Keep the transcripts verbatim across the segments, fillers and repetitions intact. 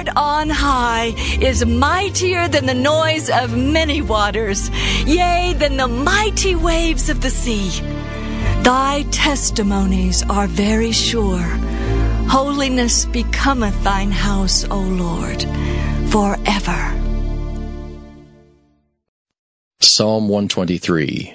Lord on high is mightier than the noise of many waters, yea, than the mighty waves of the sea. Thy testimonies are very sure. Holiness becometh thine house, O Lord, forever. Psalm one twenty-three.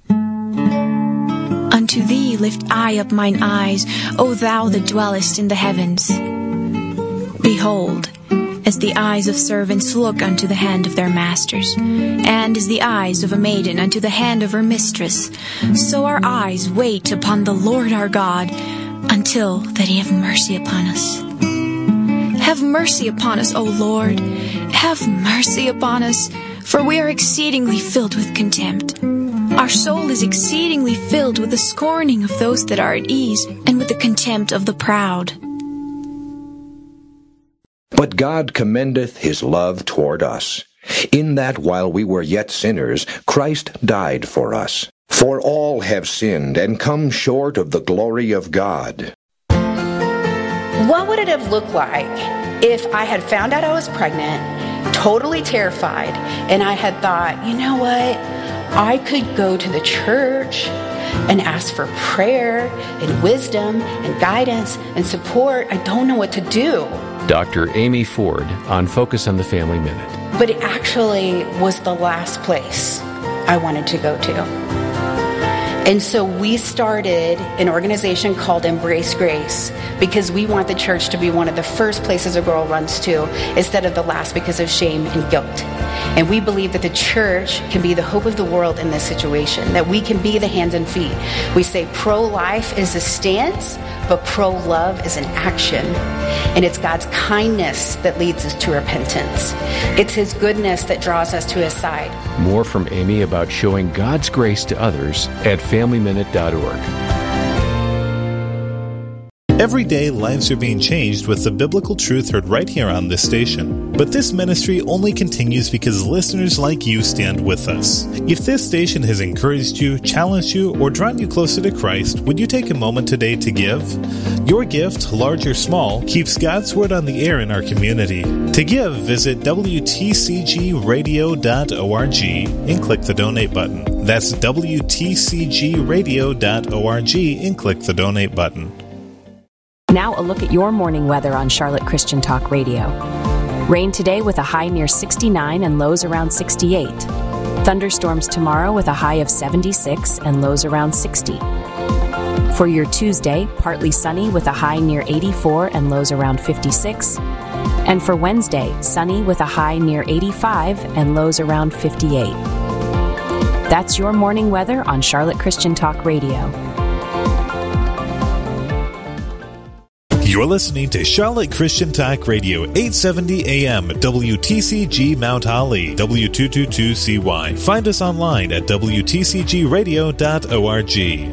Unto thee lift I up mine eyes, O thou that dwellest in the heavens. Behold, as the eyes of servants look unto the hand of their masters, and as the eyes of a maiden unto the hand of her mistress, so our eyes wait upon the Lord our God, until that he have mercy upon us. Have mercy upon us, O Lord, have mercy upon us, for we are exceedingly filled with contempt. Our soul is exceedingly filled with the scorning of those that are at ease, and with the contempt of the proud. But God commendeth his love toward us, in that while we were yet sinners, Christ died for us. For all have sinned and come short of the glory of God. What would it have looked like if I had found out I was pregnant, totally terrified, and I had thought, you know what, I could go to the church and ask for prayer and wisdom and guidance and support. I don't know what to do. Doctor Amy Ford on Focus on the Family Minute. But it actually was the last place I wanted to go to. And so we started an organization called Embrace Grace because we want the church to be one of the first places a girl runs to instead of the last because of shame and guilt. And we believe that the church can be the hope of the world in this situation, that we can be the hands and feet. We say pro-life is a stance, but pro-love is an action. And it's God's kindness that leads us to repentance. It's his goodness that draws us to his side. More from Amy about showing God's grace to others at family minute dot org. Every day, lives are being changed with the biblical truth heard right here on this station. But this ministry only continues because listeners like you stand with us. If this station has encouraged you, challenged you, or drawn you closer to Christ, would you take a moment today to give? Your gift, large or small, keeps God's Word on the air in our community. To give, visit W T C G radio dot org and click the donate button. That's W T C G radio dot org and click the donate button. Now a look at your morning weather on Charlotte Christian Talk Radio. Rain today with a high near sixty-nine and lows around sixty-eight. Thunderstorms tomorrow with a high of seventy-six and lows around sixty. For your Tuesday, partly sunny with a high near eighty-four and lows around fifty-six. And for Wednesday, sunny with a high near eighty-five and lows around fifty-eight. That's your morning weather on Charlotte Christian Talk Radio. You're listening to Charlotte Christian Talk Radio, eight seventy A M, W T C G Mount Holly, W two twenty-two C Y. Find us online at W T C G radio dot org.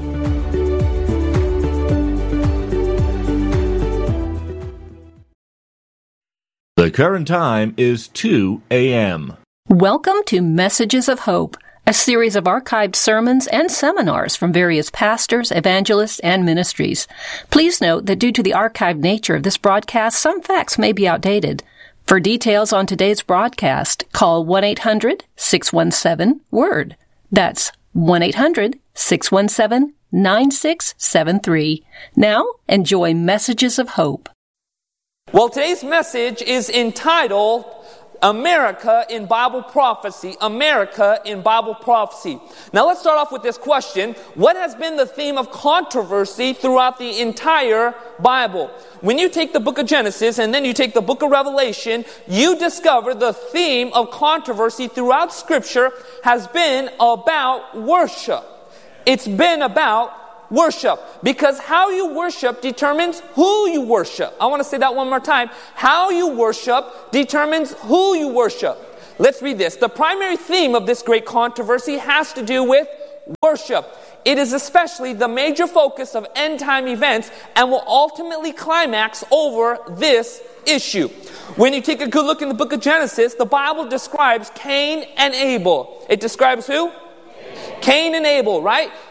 The current time is two A M. Welcome to Messages of Hope, a series of archived sermons and seminars from various pastors, evangelists, and ministries. Please note that due to the archived nature of this broadcast, some facts may be outdated. For details on today's broadcast, call one eight hundred six one seven WORD. That's one eight hundred six one seven nine six seven three. Now, enjoy Messages of Hope. Well, today's message is entitled America in Bible Prophecy. America in Bible Prophecy. Now let's start off with this question. What has been the theme of controversy throughout the entire Bible? When you take the book of Genesis and then you take the book of Revelation, you discover the theme of controversy throughout Scripture has been about worship. It's been about worship, because how you worship determines who you worship. I want to say that one more time. How you worship determines who you worship. Let's read this. The primary theme of this great controversy has to do with worship. It is especially the major focus of end-time events and will ultimately climax over this issue. When you take a good look in the book of Genesis, the Bible describes Cain and Abel. It describes who? Cain and Abel, right?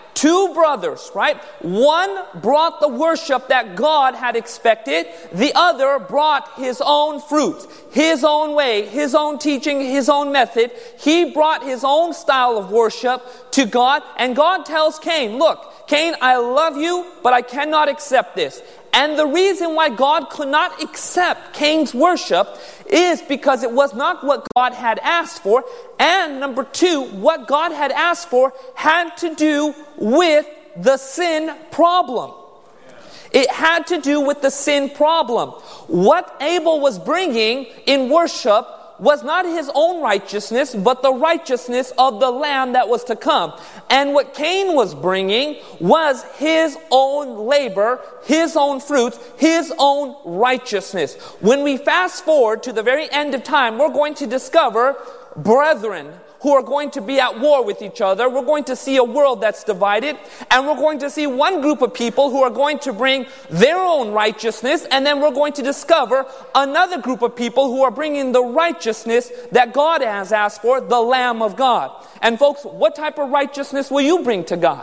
Two brothers, right? One brought the worship that God had expected. The other brought his own fruit, his own way, his own teaching, his own method. He brought his own style of worship to God. And God tells Cain, look, Cain, I love you, but I cannot accept this. And the reason why God could not accept Cain's worship is because it was not what God had asked for. And number two, what God had asked for had to do with the sin problem. It had to do with the sin problem. What Abel was bringing in worship was not his own righteousness, but the righteousness of the Lamb that was to come. And what Cain was bringing was his own labor, his own fruits, his own righteousness. When we fast forward to the very end of time, we're going to discover brethren who are going to be at war with each other. We're going to see a world that's divided, and we're going to see one group of people who are going to bring their own righteousness, and then we're going to discover another group of people who are bringing the righteousness that God has asked for, the Lamb of God. And folks, what type of righteousness will you bring to God?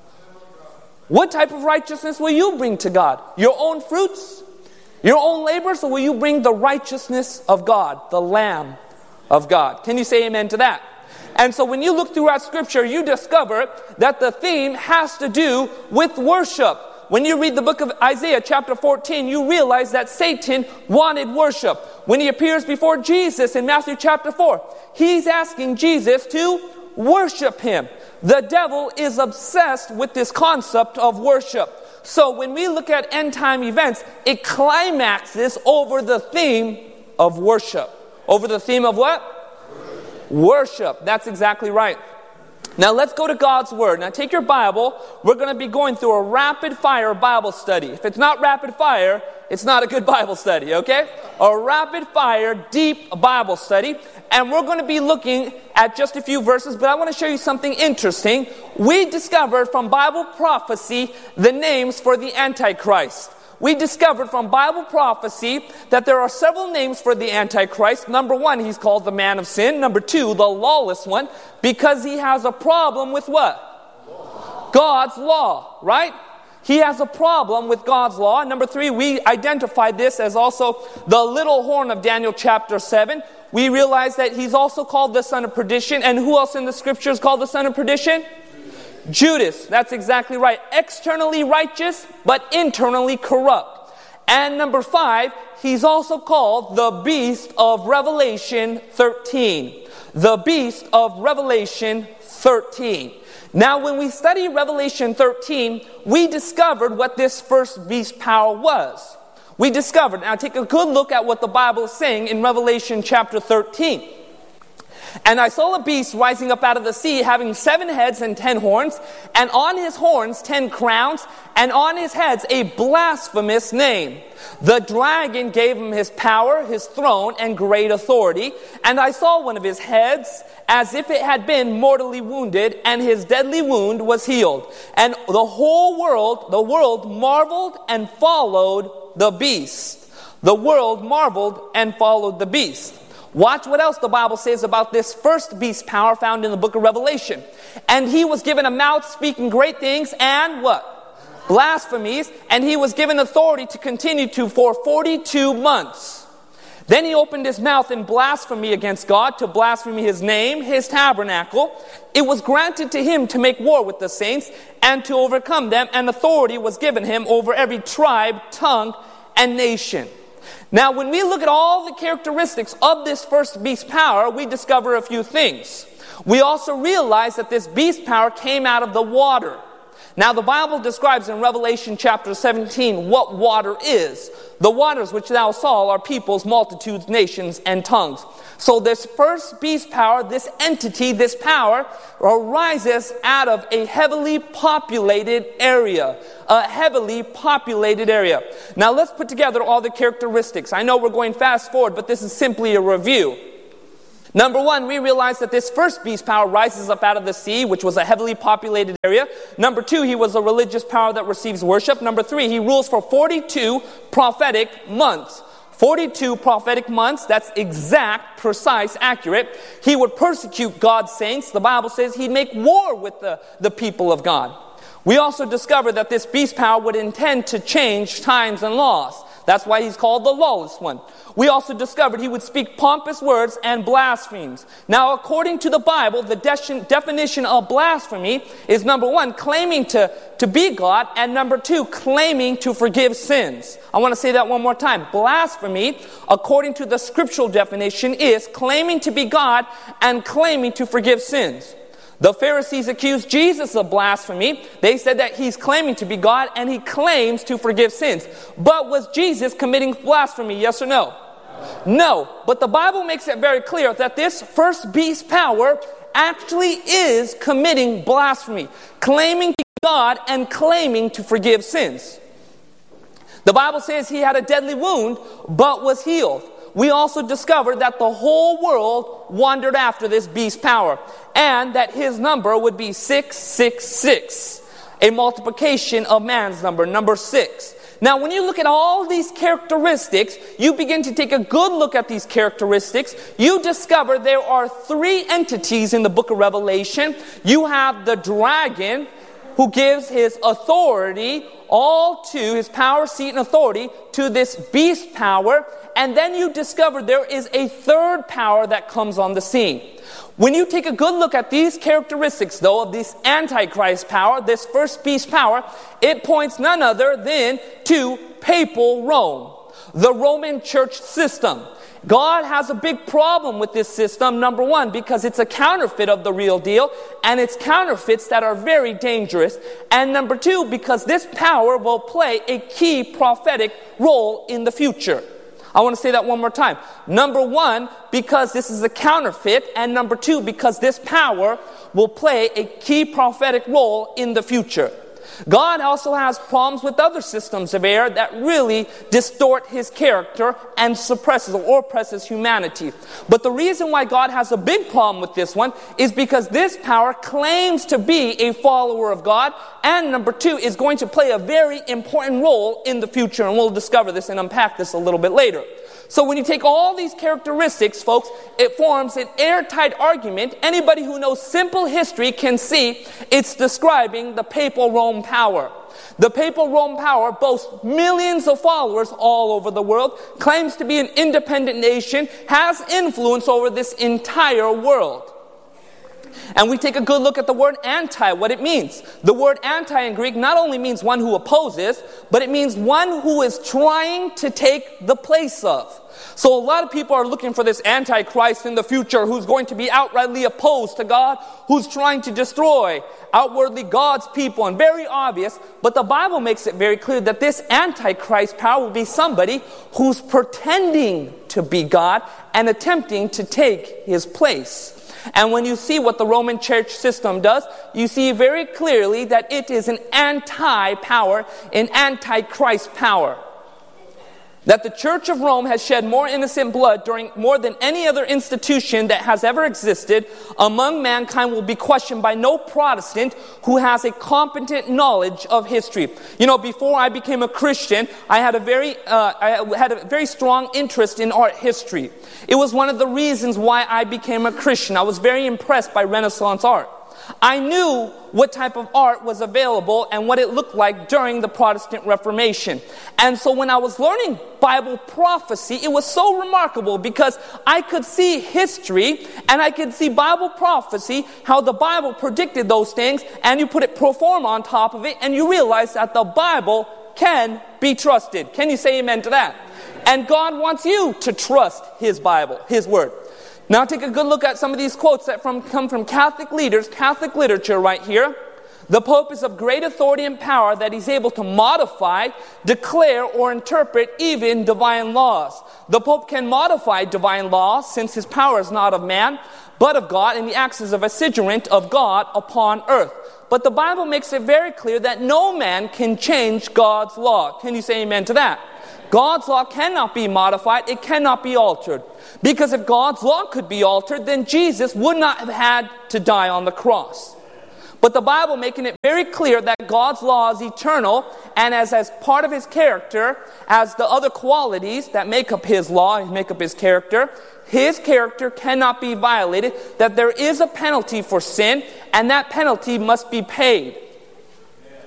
What type of righteousness will you bring to God? Your own fruits? Your own labors? Or will you bring the righteousness of God, the Lamb of God? Can you say amen to that? And so when you look throughout Scripture, you discover that the theme has to do with worship. When you read the book of Isaiah chapter fourteen, you realize that Satan wanted worship. When he appears before Jesus in Matthew chapter four, he's asking Jesus to worship him. The devil is obsessed with this concept of worship. So when we look at end time events, it climaxes over the theme of worship. Over the theme of what? Worship. That's exactly right. Now let's go to God's Word. Now take your Bible. We're going to be going through a rapid fire Bible study. If it's not rapid fire, it's not a good Bible study, okay? A rapid fire, deep Bible study. And we're going to be looking at just a few verses, but I want to show you something interesting. We discovered from Bible prophecy the names for the Antichrist. We discovered from Bible prophecy that there are several names for the Antichrist. Number one, he's called the man of sin. Number two, the lawless one, because he has a problem with what? Law. God's law, right? He has a problem with God's law. Number three, we identified this as also the little horn of Daniel chapter seven. We realize that he's also called the son of perdition. And who else in the scriptures called the son of perdition? Judas, that's exactly right. Externally righteous, but internally corrupt. And number five, he's also called the beast of Revelation thirteen. The beast of Revelation thirteen. Now, when we study Revelation thirteen, we discovered what this first beast power was. We discovered, now take a good look at what the Bible is saying in Revelation chapter thirteen. And I saw a beast rising up out of the sea, having seven heads and ten horns, and on his horns ten crowns, and on his heads a blasphemous name. The dragon gave him his power, his throne, and great authority. And I saw one of his heads as if it had been mortally wounded, and his deadly wound was healed. And the whole world, the world marveled and followed the beast. The world marveled and followed the beast. Watch what else the Bible says about this first beast power found in the book of Revelation. And he was given a mouth speaking great things and what? Blasphemies. And he was given authority to continue to for forty-two months. Then he opened his mouth in blasphemy against God, to blaspheme his name, his tabernacle. It was granted to him to make war with the saints and to overcome them. And authority was given him over every tribe, tongue, and nation. Now, when we look at all the characteristics of this first beast power, we discover a few things. We also realize that this beast power came out of the water. Now, the Bible describes in Revelation chapter seventeen what water is. The waters which thou saw are peoples, multitudes, nations, and tongues. So this first beast power, this entity, this power, arises out of a heavily populated area. A heavily populated area. Now let's put together all the characteristics. I know we're going fast forward, but this is simply a review. Number one, we realize that this first beast power rises up out of the sea, which was a heavily populated area. Number two, he was a religious power that receives worship. Number three, he rules for forty-two prophetic months. forty-two prophetic months, that's exact, precise, accurate. He would persecute God's saints. The Bible says he'd make war with the, the people of God. We also discovered that this beast power would intend to change times and laws. That's why he's called the lawless one. We also discovered he would speak pompous words and blasphemes. Now, according to the Bible, the de- definition of blasphemy is, number one, claiming to, to be God, and number two, claiming to forgive sins. I want to say that one more time. Blasphemy, according to the scriptural definition, is claiming to be God and claiming to forgive sins. The Pharisees accused Jesus of blasphemy. They said that he's claiming to be God and he claims to forgive sins. But was Jesus committing blasphemy, yes or no? No. But the Bible makes it very clear that this first beast power actually is committing blasphemy, claiming to be God and claiming to forgive sins. The Bible says he had a deadly wound, but was healed. We also discovered that the whole world wandered after this beast power, and that his number would be six six six, a multiplication of man's number, number six. Now, when you look at all these characteristics, you begin to take a good look at these characteristics. You discover there are three entities in the book of Revelation. You have the dragon, who gives his authority all to, his power, seat, and authority to this beast power. And then you discover there is a third power that comes on the scene. When you take a good look at these characteristics, though, of this Antichrist power, this first beast power, it points none other than to papal Rome, the Roman church system. God has a big problem with this system, number one, because it's a counterfeit of the real deal, and it's counterfeits that are very dangerous. And number two, because this power will play a key prophetic role in the future. I want to say that one more time. Number one, because this is a counterfeit, and number two, because this power will play a key prophetic role in the future. God also has problems with other systems of air that really distort his character and suppresses or oppresses humanity. But the reason why God has a big problem with this one is because this power claims to be a follower of God, and number two, is going to play a very important role in the future, and we'll discover this and unpack this a little bit later. So when you take all these characteristics, folks, it forms an airtight argument. Anybody who knows simple history can see it's describing the papal Rome power. The papal Rome power boasts millions of followers all over the world, claims to be an independent nation, has influence over this entire world. And we take a good look at the word anti, what it means. The word anti in Greek not only means one who opposes, but it means one who is trying to take the place of. So a lot of people are looking for this Antichrist in the future who's going to be outrightly opposed to God, who's trying to destroy outwardly God's people, and very obvious. But the Bible makes it very clear that this Antichrist power will be somebody who's pretending to be God and attempting to take his place. And when you see what the Roman church system does, you see very clearly that it is an anti-power, an anti-Christ power. That the Church of Rome has shed more innocent blood during more than any other institution that has ever existed among mankind will be questioned by no Protestant who has a competent knowledge of history. You know, before I became a Christian, I had a very, uh, I had a very strong interest in art history. It was one of the reasons why I became a Christian. I was very impressed by Renaissance art. I knew what type of art was available and what it looked like during the Protestant Reformation. And so when I was learning Bible prophecy, it was so remarkable because I could see history and I could see Bible prophecy, how the Bible predicted those things, and you put it pro forma on top of it, and you realize that the Bible can be trusted. Can you say amen to that? And God wants you to trust His Bible, His Word. Now take a good look at some of these quotes that from, come from Catholic leaders, Catholic literature right here. The Pope is of great authority and power that he's able to modify, declare, or interpret even divine laws. The Pope can modify divine laws since his power is not of man, but of God, and he acts as a vicegerent of God upon earth. But the Bible makes it very clear that no man can change God's law. Can you say amen to that? God's law cannot be modified. It cannot be altered. Because if God's law could be altered, then Jesus would not have had to die on the cross. But the Bible making it very clear that God's law is eternal, and as, as part of His character, as the other qualities that make up His law and make up His character, His character cannot be violated, that there is a penalty for sin, and that penalty must be paid.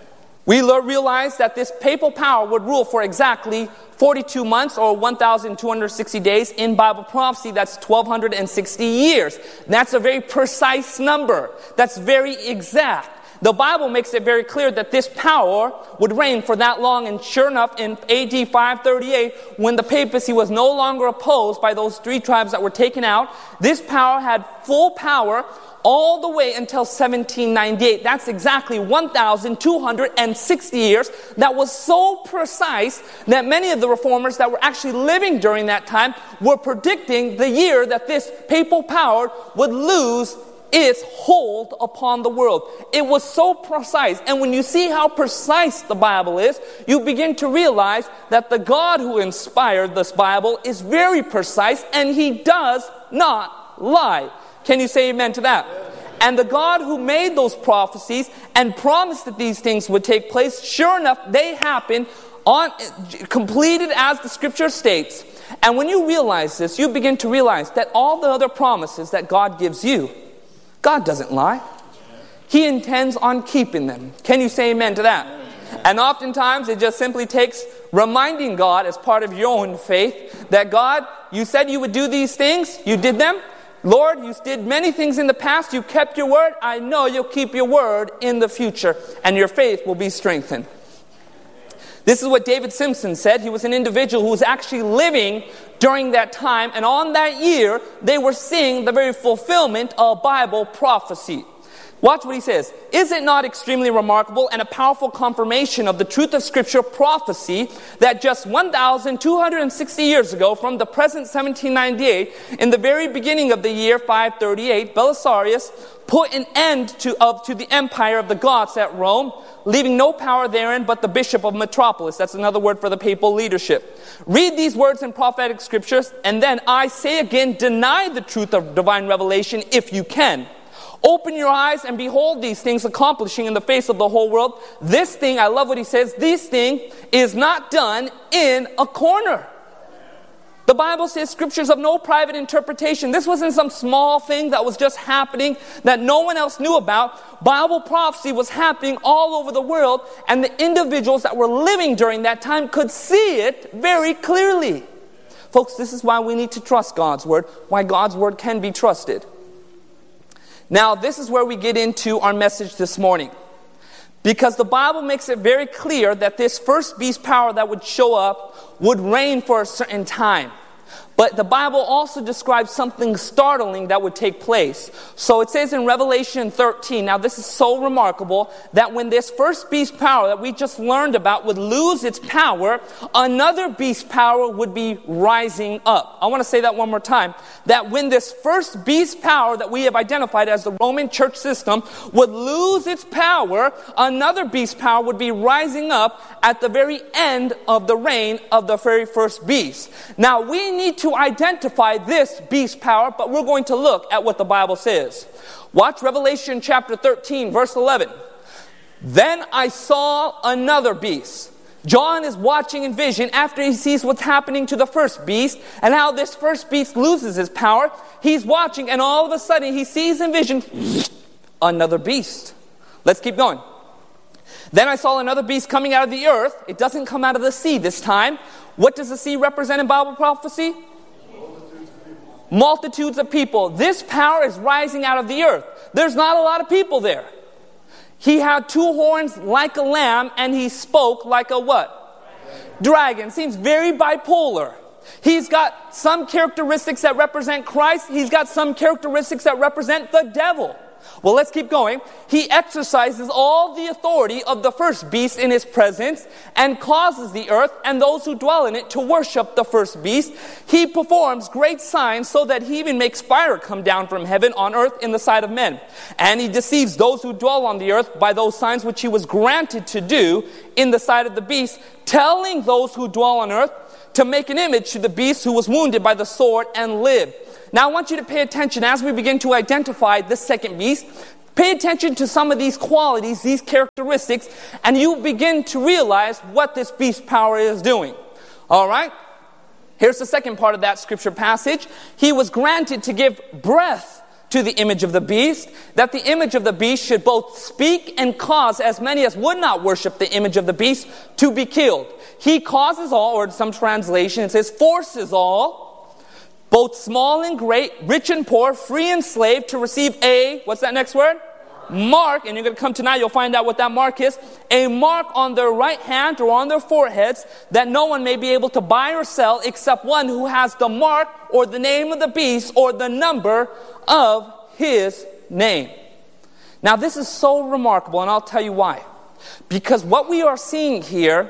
We realize that this papal power would rule for exactly forty-two months or one thousand two hundred sixty days. In Bible prophecy, that's twelve sixty years. That's a very precise number. That's very exact. The Bible makes it very clear that this power would reign for that long, and sure enough, in A D five thirty-eight, when the papacy was no longer opposed by those three tribes that were taken out, this power had full power all the way until seventeen ninety-eight. That's exactly one thousand two hundred sixty years. That was so precise that many of the reformers that were actually living during that time were predicting the year that this papal power would lose its hold upon the world. It was so precise. And when you see how precise the Bible is, you begin to realize that the God who inspired this Bible is very precise, and He does not lie. Can you say amen to that? And the God who made those prophecies and promised that these things would take place, sure enough, they happened, on completed as the Scripture states. And when you realize this, you begin to realize that all the other promises that God gives you, God doesn't lie. He intends on keeping them. Can you say amen to that? And oftentimes it just simply takes reminding God as part of your own faith that God, you said you would do these things, you did them. Lord, you did many things in the past, you kept your word. I know you'll keep your word in the future, and your faith will be strengthened. This is what David Simpson said. He was an individual who was actually living during that time, and on that year, they were seeing the very fulfillment of Bible prophecy. Watch what he says. Is it not extremely remarkable and a powerful confirmation of the truth of Scripture prophecy that just one thousand two hundred sixty years ago, from the present seventeen ninety-eight, in the very beginning of the year five thirty-eight, Belisarius put an end to, of, to the empire of the Goths at Rome, leaving no power therein but the bishop of Metropolis. That's another word for the papal leadership. Read these words in prophetic scriptures, and then I say again, deny the truth of divine revelation if you can. Open your eyes and behold these things accomplishing in the face of the whole world. This thing, I love what he says, this thing is not done in a corner. The Bible says scriptures of no private interpretation. This wasn't some small thing that was just happening that no one else knew about. Bible prophecy was happening all over the world, and the individuals that were living during that time could see it very clearly. Folks, this is why we need to trust God's word, why God's word can be trusted. Now, this is where we get into our message this morning. Because the Bible makes it very clear that this first beast power that would show up would reign for a certain time. But the Bible also describes something startling that would take place. So it says in Revelation thirteen, now this is so remarkable, that when this first beast power that we just learned about would lose its power, another beast power would be rising up. I want to say that one more time. That when this first beast power that we have identified as the Roman church system would lose its power, another beast power would be rising up at the very end of the reign of the very first beast. Now we need to to identify this beast power, but we're going to look at what the Bible says. Watch Revelation chapter thirteen, verse eleven. Then I saw another beast. John is watching in vision after he sees what's happening to the first beast and how this first beast loses his power. He's watching, and all of a sudden he sees in vision another beast. Let's keep going. Then I saw another beast coming out of the earth. It doesn't come out of the sea this time. What does the sea represent in Bible prophecy? Multitudes of people. This power is rising out of the earth. There's not a lot of people there. He had two horns like a lamb, and he spoke like a what? Dragon. Seems very bipolar. He's got some characteristics that represent Christ. He's got some characteristics that represent the devil. Well, let's keep going. He exercises all the authority of the first beast in his presence and causes the earth and those who dwell in it to worship the first beast. He performs great signs so that he even makes fire come down from heaven on earth in the sight of men. And he deceives those who dwell on the earth by those signs which he was granted to do in the sight of the beast, telling those who dwell on earth to make an image to the beast who was wounded by the sword and lived. Now I want you to pay attention as we begin to identify this second beast. Pay attention to some of these qualities, these characteristics, and you begin to realize what this beast power is doing. All right? Here's the second part of that scripture passage. He was granted to give breath to the image of the beast, that the image of the beast should both speak and cause as many as would not worship the image of the beast to be killed. He causes all, or in some translation it says forces all, both small and great, rich and poor, free and slave, to receive a, what's that next word? Mark, and you're going to come tonight, you'll find out what that mark is. A mark on their right hand or on their foreheads, that no one may be able to buy or sell except one who has the mark or the name of the beast or the number of his name. Now this is so remarkable, and I'll tell you why. Because what we are seeing here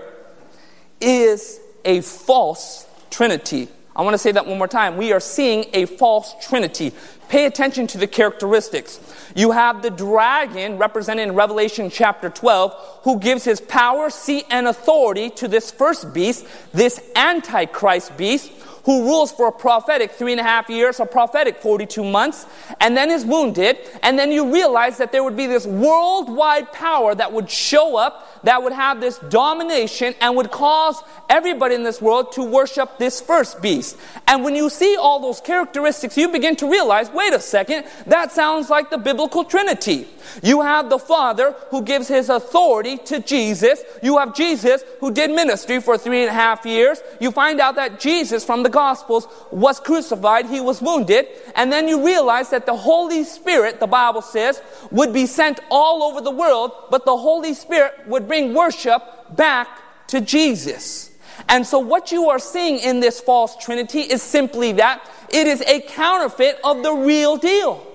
is a false Trinity. I want to say that one more time. We are seeing a false Trinity. Pay attention to the characteristics. You have the dragon represented in Revelation chapter twelve, who gives his power, seat, and authority to this first beast, this Antichrist beast, who rules for a prophetic three and a half years, a prophetic forty-two months, and then is wounded. And then you realize that there would be this worldwide power that would show up, that would have this domination and would cause everybody in this world to worship this first beast. And when you see all those characteristics, you begin to realize, wait a second, that sounds like the biblical Trinity. You have the Father who gives his authority to Jesus. You have Jesus who did ministry for three and a half years. You find out that Jesus from the Gospels was crucified, he was wounded, and then you realize that the Holy Spirit, the Bible says, would be sent all over the world, but the Holy Spirit would bring worship back to Jesus. And so what you are seeing in this false Trinity is simply that it is a counterfeit of the real deal.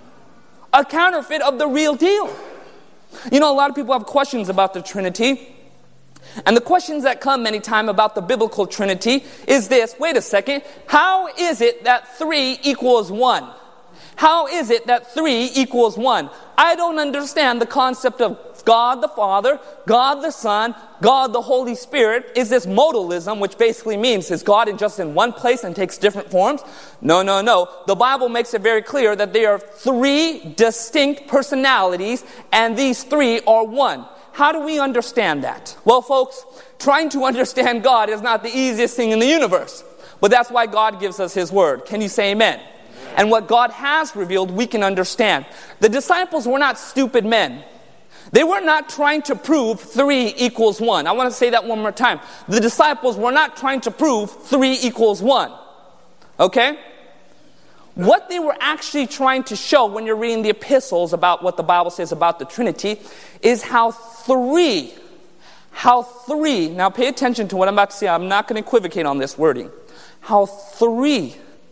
A counterfeit of the real deal. You know, a lot of people have questions about the Trinity. And the questions that come many times about the biblical Trinity is this: wait a second, how is it that three equals one? How is it that three equals one? I don't understand the concept of God the Father, God the Son, God the Holy Spirit. Is this modalism, which basically means is God in just in one place and takes different forms? No, no, no. The Bible makes it very clear that there are three distinct personalities, and these three are one. How do we understand that? Well, folks, trying to understand God is not the easiest thing in the universe. But that's why God gives us his word. Can you say amen? And what God has revealed, we can understand. The disciples were not stupid men. They were not trying to prove three equals one. I want to say that one more time. The disciples were not trying to prove three equals one. Okay? What they were actually trying to show when you're reading the epistles about what the Bible says about the Trinity is how three, how three, now pay attention to what I'm about to say. I'm not going to equivocate on this wording. How three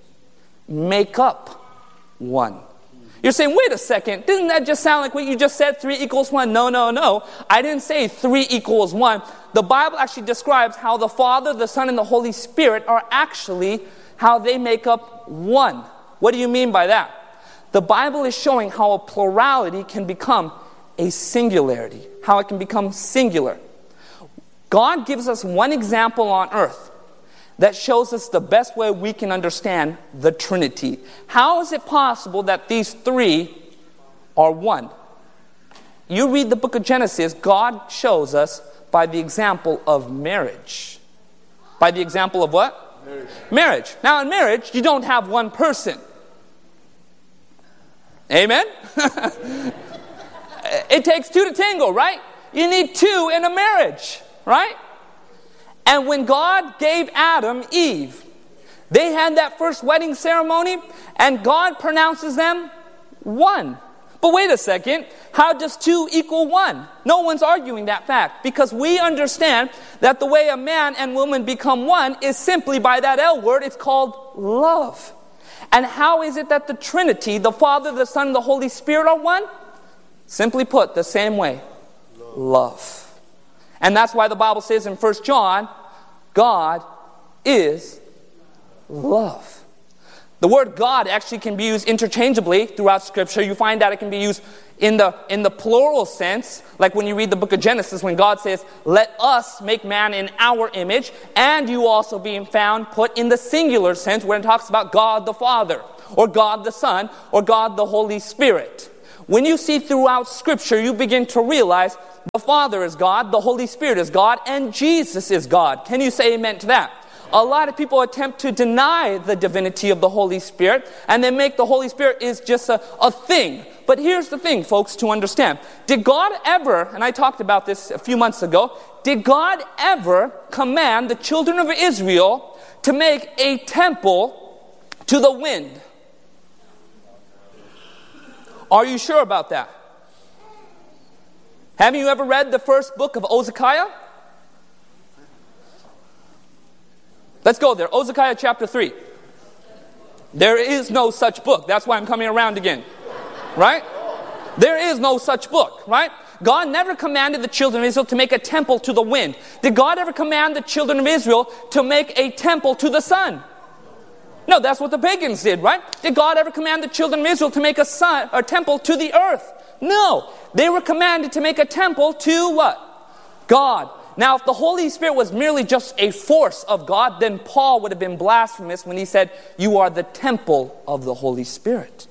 make up one. You're saying, wait a second, doesn't that just sound like what you just said, three equals one? No, no, no. I didn't say three equals one. The Bible actually describes how the Father, the Son, and the Holy Spirit are actually how they make up one. What do you mean by that? The Bible is showing how a plurality can become a singularity, how it can become singular. God gives us one example on earth that shows us the best way we can understand the Trinity. How is it possible that these three are one? You read the book of Genesis, God shows us by the example of marriage. By the example of what? Marriage. Marriage. Now in marriage, you don't have one person. Amen? It takes two to tango, right? You need two in a marriage, right? And when God gave Adam Eve, they had that first wedding ceremony, and God pronounces them one. But wait a second, how does two equal one? No one's arguing that fact, because we understand that the way a man and woman become one is simply by that L word. It's called love. And how is it that the Trinity, the Father, the Son, and the Holy Spirit are one? Simply put, the same way, love. love. And that's why the Bible says in First John, God is love. The word God actually can be used interchangeably throughout Scripture. You find that it can be used in the in the plural sense, like when you read the book of Genesis, when God says, let us make man in our image, and you also being found put in the singular sense when it talks about God the Father, or God the Son, or God the Holy Spirit. When you see throughout Scripture, you begin to realize the Father is God, the Holy Spirit is God, and Jesus is God. Can you say amen to that? A lot of people attempt to deny the divinity of the Holy Spirit, and they make the Holy Spirit is just a, a thing. But here's the thing, folks, to understand. Did God ever, and I talked about this a few months ago, did God ever command the children of Israel to make a temple to the wind? Are you sure about that? Have you ever read the first book of Ozekiah? Let's go there. Ozekiah chapter three. There is no such book. That's why I'm coming around again. Right? There is no such book. Right? God never commanded the children of Israel to make a temple to the wind. Did God ever command the children of Israel to make a temple to the sun? No, that's what the pagans did, right? Did God ever command the children of Israel to make a sun, a temple to the earth? No. They were commanded to make a temple to what? God. Now, if the Holy Spirit was merely just a force of God, then Paul would have been blasphemous when he said, you are the temple of the Holy Spirit.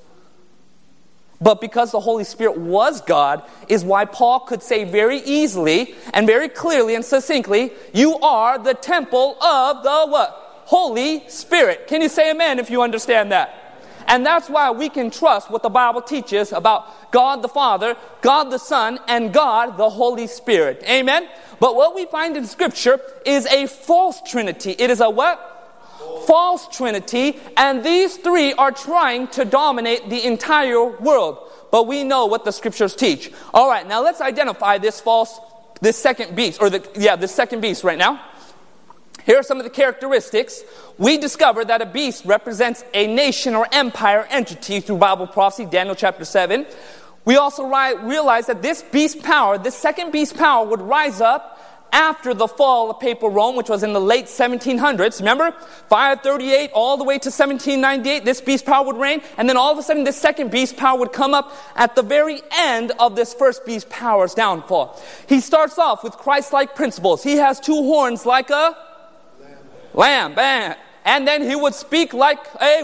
But because the Holy Spirit was God, is why Paul could say very easily and very clearly and succinctly, you are the temple of the what? Holy Spirit. Can you say amen if you understand that? And that's why we can trust what the Bible teaches about God the Father, God the Son, and God the Holy Spirit. Amen? But what we find in Scripture is a false Trinity. It is a what? False Trinity. And these three are trying to dominate the entire world. But we know what the Scriptures teach. All right, now let's identify this false, this second beast, or the, yeah, this second beast right now. Here are some of the characteristics. We discover that a beast represents a nation or empire entity through Bible prophecy, Daniel chapter seven. We also ri- realize that this beast power, this second beast power, would rise up after the fall of Papal Rome, which was in the late seventeen hundreds. Remember? five thirty-eight all the way to seventeen ninety-eight, this beast power would reign. And then all of a sudden, this second beast power would come up at the very end of this first beast power's downfall. He starts off with Christ-like principles. He has two horns like a lamb. Lamb. And then he would speak like a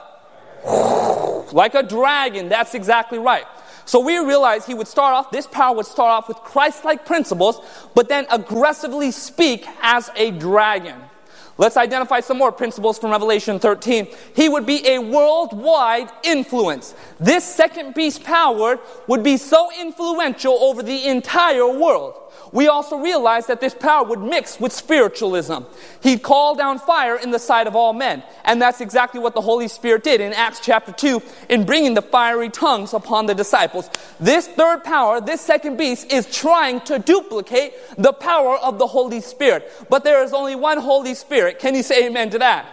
what? Like a dragon. That's exactly right. So we realize he would start off, this power would start off with Christ-like principles, but then aggressively speak as a dragon. Let's identify some more principles from Revelation thirteen. He would be a worldwide influence. This second beast power would be so influential over the entire world. We also realize that this power would mix with spiritualism. He'd call down fire in the sight of all men. And that's exactly what the Holy Spirit did in Acts chapter two in bringing the fiery tongues upon the disciples. This third power, this second beast, is trying to duplicate the power of the Holy Spirit. But there is only one Holy Spirit. Can you say amen to that?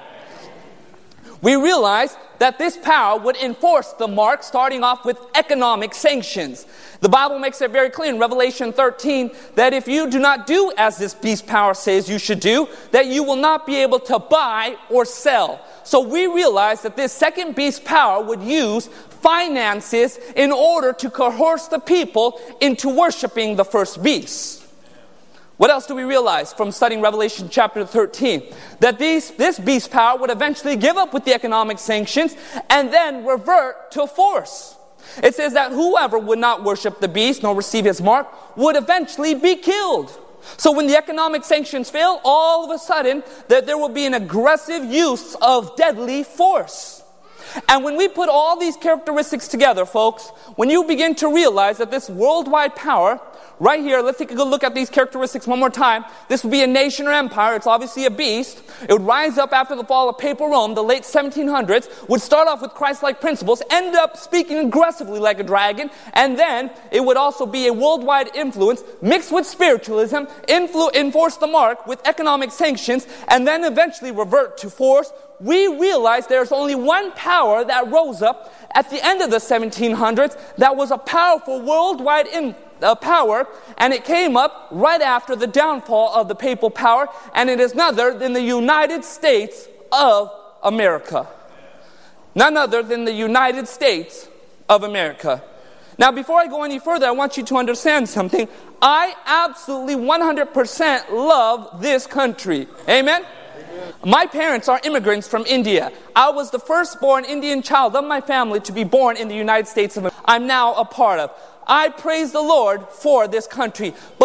We realize that this power would enforce the mark, starting off with economic sanctions. The Bible makes it very clear in Revelation thirteen that if you do not do as this beast power says you should do, that you will not be able to buy or sell. So we realize that this second beast power would use finances in order to coerce the people into worshiping the first beast. What else do we realize from studying Revelation chapter thirteen? That these, this beast power would eventually give up with the economic sanctions and then revert to force. It says that whoever would not worship the beast nor receive his mark would eventually be killed. So when the economic sanctions fail, all of a sudden that there will be an aggressive use of deadly force. And when we put all these characteristics together, folks, when you begin to realize that this worldwide power, right here, let's take a good look at these characteristics one more time. This would be a nation or empire. It's obviously a beast. It would rise up after the fall of Papal Rome, the late seventeen hundreds, would start off with Christ-like principles, end up speaking aggressively like a dragon, and then it would also be a worldwide influence mixed with spiritualism, influ- enforce the mark with economic sanctions, and then eventually revert to force. We realize there's only one power that rose up at the end of the seventeen hundreds that was a powerful worldwide influence. Uh, power, and it came up right after the downfall of the papal power, and it is none other than the United States of America. None other than the United States of America. Now, before I go any further, I want you to understand something. I absolutely one hundred percent love this country. Amen? Amen. My parents are immigrants from India. I was the firstborn Indian child of my family to be born in the United States of America. I'm now a part of. I praise the Lord for this country. But